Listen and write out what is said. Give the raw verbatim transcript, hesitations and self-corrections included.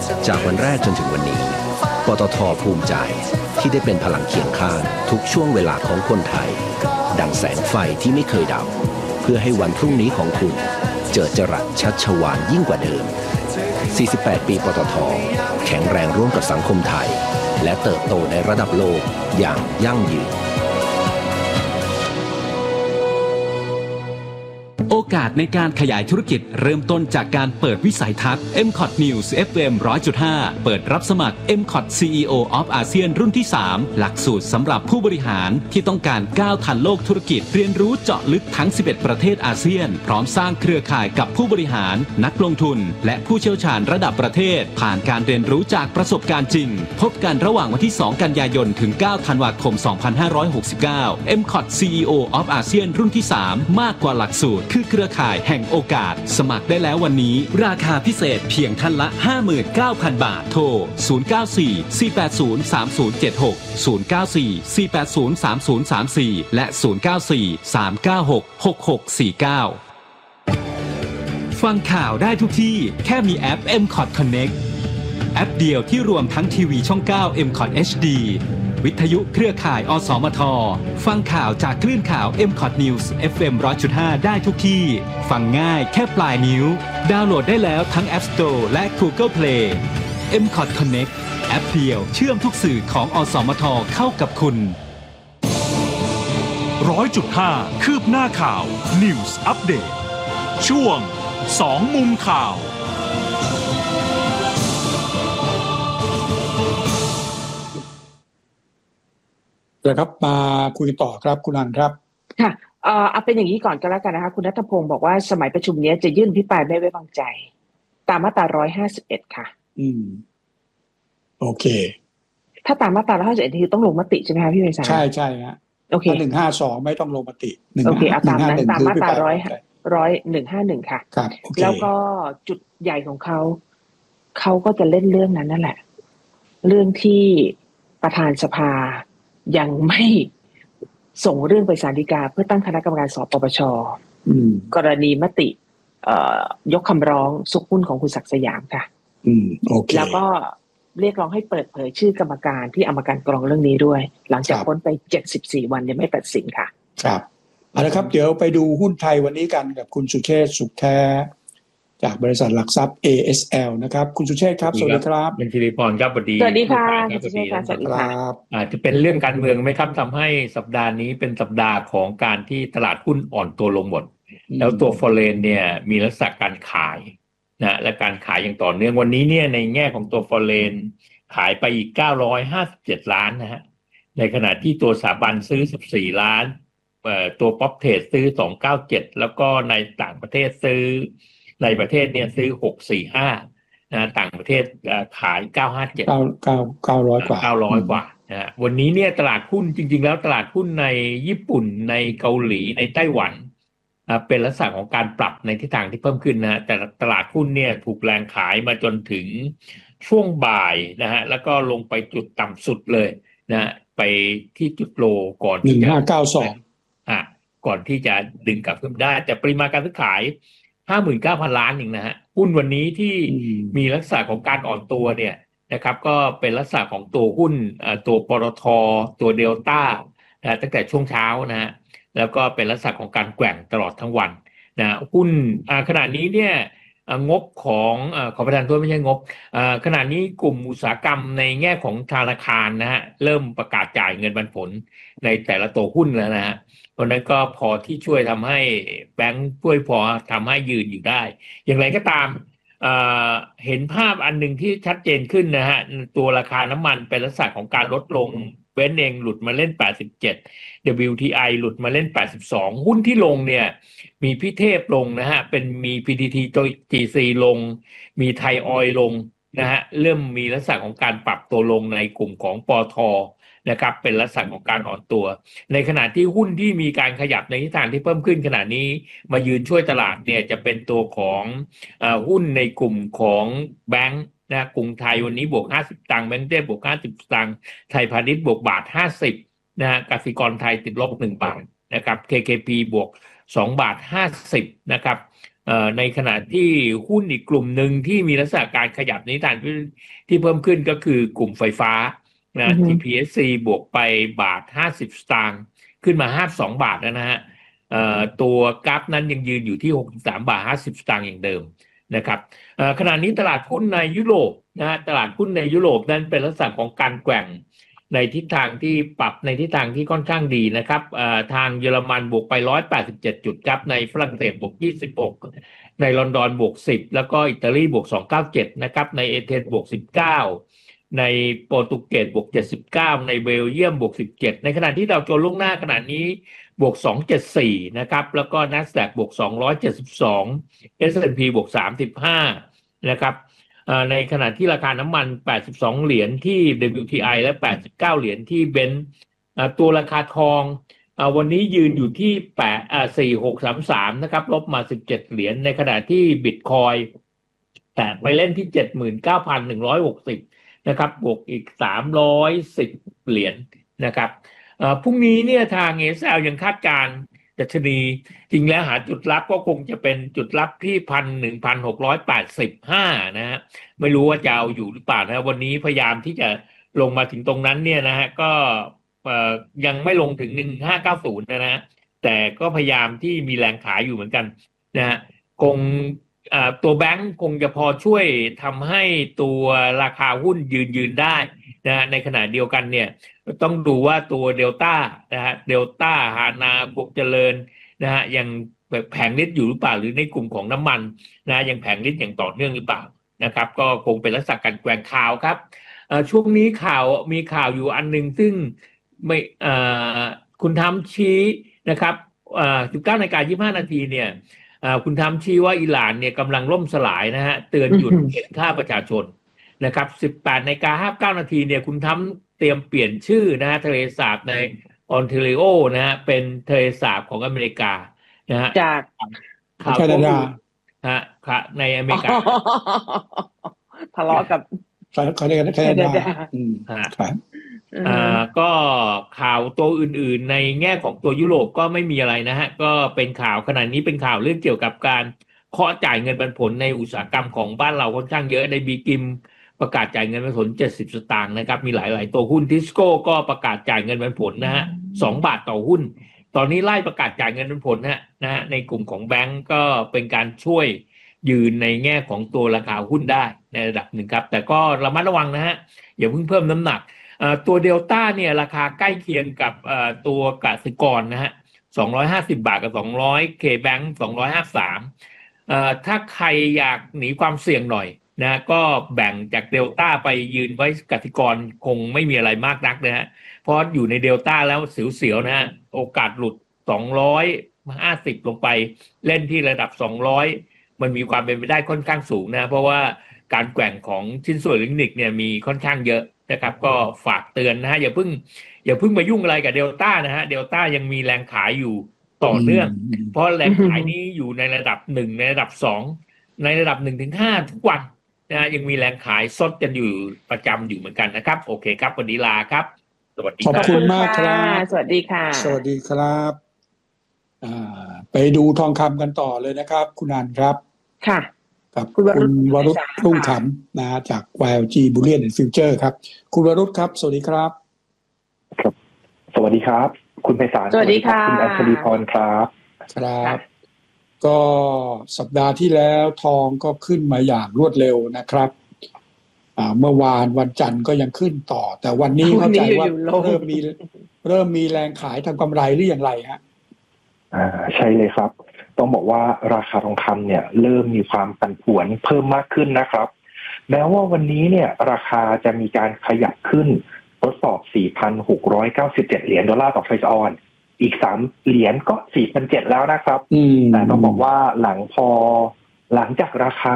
จากวันแรกจนถึงวันนี้ปตท.ภูมิใจที่ได้เป็นพลังเคียงข้างทุกช่วงเวลาของคนไทยดังแสงไฟที่ไม่เคยดับเพื่อให้วันพรุ่งนี้ของคุณเจิดจรัสชัชวาลยิ่งกว่าเดิมสี่สิบแปดปีปตท.แข็งแรงร่วมกับสังคมไทยและเติบโตในระดับโลกอย่างยั่งยืนโอกาสในการขยายธุรกิจเริ่มต้นจากการเปิดวิสัยทัศน์ เอ็ม คอท News เอฟ เอ็ม หนึ่งร้อยจุดห้า เปิดรับสมัคร เอ็ม คอท ซี อี โอ of อาเซียนรุ่นที่สามหลักสูตรสำหรับผู้บริหารที่ต้องการก้าวทันโลกธุรกิจเรียนรู้เจาะลึกทั้งสิบเอ็ดประเทศอาเซียนพร้อมสร้างเครือข่ายกับผู้บริหารนักลงทุนและผู้เชี่ยวชาญระดับประเทศผ่านการเรียนรู้จากประสบการณ์จริงพบกันระหว่างวันที่สองกันยายนถึงเก้าธันวาคมสองพันห้าร้อยหกสิบเก้า เอ็ม คอท ซี อี โอ of อาเซียนรุ่นที่สามมากกว่าหลักสูตรคือเครือข่ายแห่งโอกาสสมัครได้แล้ววันนี้ราคาพิเศษเพียงท่านละ ห้าหมื่นเก้าพัน บาทโทรศูนย์ เก้า สี่ สี่ แปด ศูนย์ สาม ศูนย์ เจ็ด หก ศูนย์ เก้า สี่ สี่ แปด ศูนย์ สาม ศูนย์ สาม สี่และศูนย์ เก้า สี่ สาม เก้า หก หก หก สี่ เก้าฟังข่าวได้ทุกที่แค่มีแอป เอ็ม คอท Connect แอปเดียวที่รวมทั้งทีวีช่องเก้า เอ็ม คอท เอช ดี วิทยุเครือข่ายอสมทฟังข่าวจากคลื่นข่าว เอ็ม คอท News เอฟ เอ็ม หนึ่งร้อยจุดห้า ได้ทุกที่ฟังง่ายแค่ปลายนิ้วดาวน์โหลดได้แล้วทั้ง App Store และ Google Play เอ็ม คอท Connect แอปเดียวเชื่อมทุกสื่อของอสมทเข้ากับคุณหนึ่งร้อยจุดห้า คืบหน้าข่าว News Update ช่วงสองมุมข่าวนะครับมาคุยต่อครับคุณอันครับค่ะเอ่อเอาเป็นอย่างนี้ก่อนก็แล้วกันนะคะคุณณัฐพงศ์บอกว่าสมัยประชุมนี้จะยื่นพิปรายไม่ไว้วางใจตามมาตราหนึ่งร้อยห้าสิบเอ็ดค่ะอืมโอเคถ้าตามมาตราหนึ่งร้อยห้าสิบเอ็ดคือต้องลงมติใช่ไหมคะพี่ไพศาลใช่ใช่ฮะโอเคหนึ่งห้าสองไม่ต้องลงมติโอเคเอาตามนั้นตามมาตราร้อยร้อยหนึ่งห้าหนึ่งค่ะครับแล้วก็จุดใหญ่ของเขาเขาก็จะเล่นเรื่องนั้นนั่นแหละเรื่องที่ประธานสภายังไม่ส่งเรื่องไปศาลฎีกาเพื่อตั้งคณะกรรมการสอบปปชกรณีมติยกคำร้องสุขหุ้นของคุณศักดิ์สยามค่ะแล้วก็เรียกร้องให้เปิดเผยชื่อกรรมการที่เอามาการกรองเรื่องนี้ด้วยหลังจากพ้นไปเจ็ดสิบสี่วันยังไม่ตัดสินค่ะครับเอาละครับเดี๋ยวไปดูหุ้นไทยวันนี้กันกับคุณสุเชษฐ์สุขแท้จากบริษัทหลักทรัพย์ เอ เอส แอล นะครับคุณสุเชษฐ์ครับสวัสดีครับเป็นศิริพรครับสวัสดีสวัสดีค่ะคุณสุเชษฐ์สวัสดีครับอาจจะเป็นเรื่องการเมืองไหมครับทำให้สัปดาห์นี้เป็นสัปดาห์ของการที่ตลาดหุ้นอ่อนตัวลงหมดแล้วตัวฟอเรนเนี่ยมีลักษณะการขายนะและการขายอย่างต่อเนื่องวันนี้เนี่ยในแง่ของตัวฟอเรนขายไปอีกเก้าร้อยห้าสิบเจ็ดล้านนะฮะในขณะที่ตัวสถาบันซื้อสิบสี่ล้านเอ่อตัวป๊อปเทรดซื้อสองร้อยเก้าสิบเจ็ดแล้วก็ในต่างประเทศซื้อในประเทศเนี่ยซื้อหกร้อยสี่สิบห้านะต่างประเทศขายเก้าร้อยห้าสิบเจ็ดเก้า เก้า เก้าร้อยกว่าเก้าร้อยกว่านะฮะวันนี้เนี่ยตลาดหุ้นจริงๆแล้วตลาดหุ้นในญี่ปุ่นในเกาหลีในไต้หวันเป็นลักษณะของการปรับในทิศทางที่เพิ่มขึ้นนะแต่ตลาดหุ้นเนี่ยถูกแรงขายมาจนถึงช่วงบ่ายนะฮะแล้วก็ลงไปจุดต่ำสุดเลยนะไปที่จุดโลก่อนหนึ่งพันห้าร้อยเก้าสิบสองอ่ะก่อนที่จะดึงกลับขึ้นได้แต่ปริมาณการซื้อขาย ห้าหมื่นเก้าพัน ล้านเองนะฮะหุ้นวันนี้ที่มีลักษณะของการอ่อนตัวเนี่ยนะครับก็เป็นลักษณะของตัวหุ้นตัวปตท.ตัวเดลต้านะตั้งแต่ช่วงเช้านะฮะแล้วก็เป็นลักษณะของการแกว่งตลอดทั้งวันนะหุ้นขณะนี้เนี่ยงบของขอประทานโทษไม่ใช่งบขณะนี้กลุ่มอุตสาหกรรมในแง่ของธนาคารนะฮะเริ่มประกาศจ่ายเงินปันผลในแต่ละตัวหุ้นแล้วนะฮะเพราะนั้นก็พอที่ช่วยทำให้แบงค์ช่วยพอทำให้ยืนอยู่ได้อย่างไรก็ตามเอ่อเห็นภาพอันหนึ่งที่ชัดเจนขึ้นนะฮะตัวราคาน้ำมันเป็นลักษณะของการลดลงเบนซ์เองหลุดมาเล่นแปดสิบเจ็ด ดับเบิลยู ที ไอ หลุดมาเล่นแปดสิบสองหุ้นที่ลงเนี่ยมีพิเทพลงนะฮะเป็นมี พี ที ที จี ซี ลงมีไทยออยล์ลงนะฮะเริ่มมีลักษณะของการปรับตัวลงในกลุ่มของปตท.นะครับเป็นลักษณะของการอ่อนตัวในขณะที่หุ้นที่มีการขยับในทิศทางที่เพิ่มขึ้นขณะนี้มายืนช่วยตลาดเนี่ยจะเป็นตัวของเอ่อหุ้นในกลุ่มของแบงค์นะกรุงไทยวันนี้บวกห้าสิบตังค์แบงก์เทพบวกห้าสิบตังค์ไทยพาณิชย์บวกบาทห้าสิบนะฮะกสิกรไทยติดลบหนึ่งบาทนะครับ เค เค พี บวกสองบาทห้าสิบนะครับในขณะที่หุ้นอีกกลุ่มหนึ่งที่มีลักษณะการขยับในทิศทางที่เพิ่มขึ้นก็คือกลุ่มไฟฟ้านะ ที พี เอส ซี บวกไปบาทห้าสิบสตางค์ขึ้นมาห้าสิบสองบาทแล้วนะฮะตัวกราฟนั้นยังยืนอยู่ที่หกสิบสามบาทห้าสิบสตางค์อย่างเดิมนะครับขณะนี้ตลาดหุ้นในยุโรปนะตลาดหุ้นในยุโรปนั้นเป็นลักษณะของการแกว่งในทิศทางที่ปรับในทิศทางที่ค่อนข้างดีนะครับทางเยอรมันบวกไปหนึ่งร้อยแปดสิบเจ็ดจุดครับในฝรั่งเศสบวกยี่สิบหกในลอนดอนบวกสิบแล้วก็อิตาลีบวกสองร้อยเก้าสิบเจ็ดนะครับในเอเธนส์บวกสิบเก้าในโปรตุเกสบวกเจ็ดสิบเก้าในเบลเยียมบวกสิบเจ็ดในขณะที่ดาวโจนส์ล่วงหน้าขณะนี้บวกสองร้อยเจ็ดสิบสี่นะครับแล้วก็ NASDAQ บวกสองร้อยเจ็ดสิบสอง เอส แอนด์ พี บวกสามสิบห้านะครับในขณะที่ราคาน้ำมันแปดสิบสองเหรียญที่ ดับเบิลยู ที ไอ และแปดสิบเก้าเหรียญที่เบนซ์ตัวราคาทองวันนี้ยืนอยู่ที่แปดอ่าสี่พันหกร้อยสามสิบสามนะครับลบมาสิบเจ็ดเหรียญในขณะที่ Bitcoin แตะไปเล่นที่ เจ็ดหมื่นเก้าพันหนึ่งร้อยหกสิบนะครับบวกอีกสามร้อยสิบเหรียญนะครับพรุ่งนี้เนี่ยทาง เอ เอส แอล ยังคาดการณ์ดัชนีจริงแล้วหาจุดรับก็คงจะเป็นจุดรับที่ หนึ่งพันหกร้อยแปดสิบห้า นะฮะไม่รู้ว่าจะเอาอยู่หรือเปล่านะวันนี้พยายามที่จะลงมาถึงตรงนั้นเนี่ยนะฮะก็ยังไม่ลงถึงหนึ่งพันห้าร้อยเก้าสิบนะฮะแต่ก็พยายามที่มีแรงขายอยู่เหมือนกันนะฮะคงตัวแบงก์คงจะพอช่วยทำให้ตัวราคาหุ้นยืนยืนได้นะฮะในขณะเดียวกันเนี่ยต้องดูว่าตัวเดลต้านะฮะเดลต้าฮานาพวกเจริญนะฮะยังแผงฤทธิ์อยู่หรือเปล่าหรือในกลุ่มของน้ำมันนะยังแผงฤทธิ์อย่างต่อเนื่องหรือเปล่านะครับก็คงเป็นลักษณะการแกว่งข่าวครับช่วงนี้ข่าวมีข่าวอยู่อันนึงซึ่งไม่คุณทำชี้นะครับสิบเก้านาฬิกายี่สิบห้านาทีเนี่ยคุณทำชี้ว่าอิหร่านเนี่ยกำลังล่มสลายนะฮะเตือนหยุดเข็นฆ่าประชาชนนะครับสิบแปดนาฬิกาห้าสิบเก้านาทีเนี่ยคุณทำเตรียมเปลี่ยนชื่อนะฮะทะเลสาบในออนแทรีโอนะฮะเป็นทะเลสาบของอเมริกานะฮะจากข่าวแคนาดาฮะในอเมริกาทะเลาะกับเขาเรียกกันแคนาดาอืมครับอ่าก็ข่าวตัวอื่นๆในแง่ของตัวยุโรปก็ไม่มีอะไรนะฮะก็เป็นข่าวขนาดนี้เป็นข่าวเรื่องเกี่ยวกับการเคาะจ่ายเงินปันผลในอุตสาหกรรมของบ้านเราค่อนข้างเยอะในบีกิมประกาศจ่ายเงินปันผลเจ็ดสิบสตางค์นะครับมีหลายๆตัวหุ้นทิสโก้ก็ประกาศจ่ายเงินปันผลนะฮะสองบาทต่อหุ้นตอนนี้ไล่ประกาศจ่ายเงินปันผลนะฮะนะฮะในกลุ่มของแบงก์ก็เป็นการช่วยยืนในแง่ของตัวราคาหุ้นได้ในระดับหนึ่งครับแต่ก็ระมัดระวังนะฮะอย่าเพิ่งเพิ่มน้ำหนักตัวเดลต้าเนี่ยราคาใกล้เคียงกับตัวกสิกรนะฮะสองร้อยห้าสิบบาทกับสองร้อย K-Bank สองร้อยห้าสิบสามเอ่อถ้าใครอยากหนีความเสี่ยงหน่อยนะก็แบ่งจากเดลต้าไปยืนไว้กสิกรคงไม่มีอะไรมากนักนะฮะเพราะอยู่ในเดลต้าแล้วเสียวๆนะฮะโอกาสหลุดสองร้อยห้าสิบลงไปเล่นที่ระดับสองร้อยมันมีความเป็นไปได้ค่อนข้างสูงนะเพราะว่าการแกว่งของชิ้นส่วนอิเล็กทรอนิกส์เนี่ยมีค่อนข้างเยอะนะครับก็ฝากเตือนนะฮะอย่าเพิ่งอย่าเพิ่งมายุ่งอะไรกับเดลต้านะฮะเดลต้ายังมีแรงขายอยู่ต่อเนื่องเพราะแรงขายนี้อยู่ในระดับหนึ่งในระดับสองในระดับหนึ่งถึงห้าทุกวันนะยังมีแรงขายซดกันอยู่ประจำอยู่เหมือนกันนะครับโอเคครับวันนี้ลาครับสวัสดีครับขอบคุณมากครับสวัสดีค่ะสวัสดีครับอ่าไปดูทองคำกันต่อเลยนะครับคุณอันครับค่ะกับคุณวรุษรุ่งขำนะจาก วาย แอล จี Bullion and Future ครับคุณวรุษครับสวัสดีครับครับสวัสดีครับคุณไพศาลสวัสดีค่ะคุณอัชรีพรครับครับก็สัปดาห์ที่แล้วทองก็ขึ้นมาอย่างรวดเร็วนะครับอ่าเมื่อวานวันจันทร์ก็ยังขึ้นต่อแต่วันนี้เข้าใจว่าเริ่มมีเริ่มมีแรงขายทำกำไรหรืออย่างไรฮะอ่าใช่เลยครับต้องบอกว่าราคาทองคำเนี่ยเริ่มมีความผันผวนเพิ่มมากขึ้นนะครับแม้ว่าวันนี้เนี่ยราคาจะมีการขยับขึ้นทดสอบ สี่พันหกร้อยเก้าสิบเจ็ด เหรียญดอลลาร์ต่อทรัลล์ออนอีกสามเหรียญก็ สี่พันเจ็ดร้อย แล้วนะครับแต่ต้องบอกว่าหลังพอหลังจากราคา